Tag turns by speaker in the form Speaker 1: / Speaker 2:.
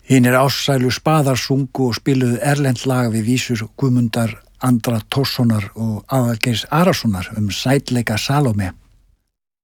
Speaker 1: Hinir ástsælu spaðar sungu og spiluðu erlent lag við vísur Guðmundar Andra Tórssonar og Aðalgeirs Arasonar sætleika Salóme.